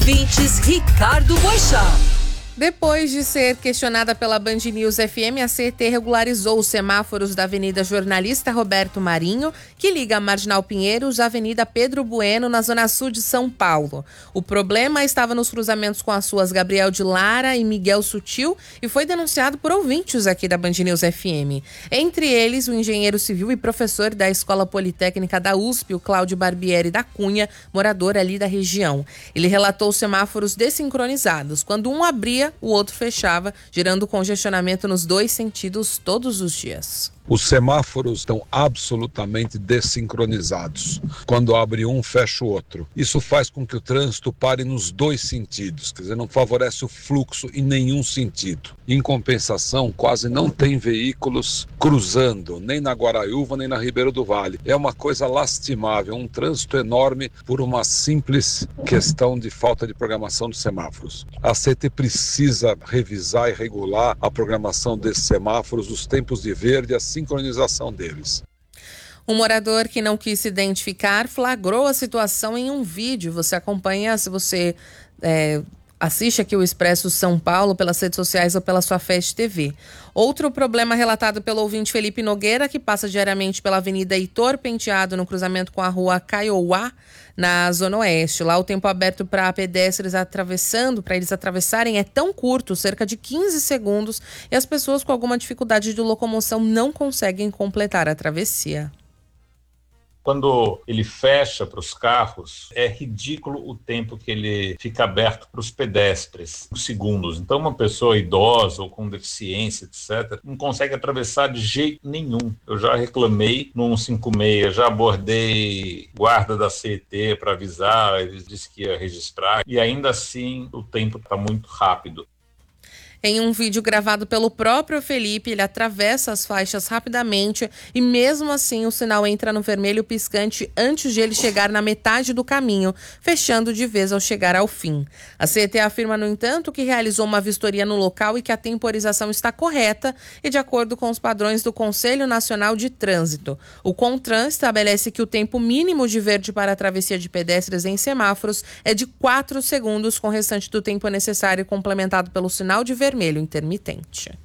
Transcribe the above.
ouvintes, Ricardo Boechat. Depois de ser questionada pela Band News FM, a CET regularizou os semáforos da Avenida Jornalista Roberto Marinho, que liga a Marginal Pinheiros à Avenida Pedro Bueno, na zona sul de São Paulo. O problema estava nos cruzamentos com as ruas Gabriel de Lara e Miguel Sutil e foi denunciado por ouvintes aqui da Band News FM. Entre eles, o engenheiro civil e professor da Escola Politécnica da USP, o Cláudio Barbieri da Cunha, morador ali da região. Ele relatou os semáforos desincronizados. Quando um abria, o outro fechava, gerando congestionamento nos dois sentidos todos os dias. Os semáforos estão absolutamente desincronizados. Quando abre um, fecha o outro. Isso faz com que o trânsito pare nos dois sentidos, quer dizer, não favorece o fluxo em nenhum sentido. Em compensação, quase não tem veículos cruzando, nem na Guaraiúva, nem na Ribeiro do Vale. É uma coisa lastimável, um trânsito enorme por uma simples questão de falta de programação dos semáforos. A CET precisa revisar e regular a programação desses semáforos, os tempos de verde, a sincronização deles. Um morador que não quis se identificar flagrou a situação em um vídeo. Você acompanha, se você assiste aqui o Expresso São Paulo pelas redes sociais ou pela sua Fast TV. Outro problema relatado pelo ouvinte Felipe Nogueira, que passa diariamente pela Avenida Heitor Penteado, no cruzamento com a rua Caiuá, na Zona Oeste. Lá o tempo aberto para pedestres para eles atravessarem, é tão curto, cerca de 15 segundos, e as pessoas com alguma dificuldade de locomoção não conseguem completar a travessia. Quando ele fecha para os carros, é ridículo o tempo que ele fica aberto para os pedestres, segundos. Então, uma pessoa idosa ou com deficiência, etc., não consegue atravessar de jeito nenhum. Eu já reclamei no 156, já abordei guarda da CET para avisar, eles disseram que ia registrar, e ainda assim o tempo está muito rápido. Em um vídeo gravado pelo próprio Felipe, ele atravessa as faixas rapidamente e mesmo assim o sinal entra no vermelho piscante antes de ele chegar na metade do caminho, fechando de vez ao chegar ao fim. A CET afirma, no entanto, que realizou uma vistoria no local e que a temporização está correta e de acordo com os padrões do Conselho Nacional de Trânsito. O CONTRAN estabelece que o tempo mínimo de verde para a travessia de pedestres em semáforos é de 4 segundos, com o restante do tempo necessário complementado pelo sinal de vermelho intermitente.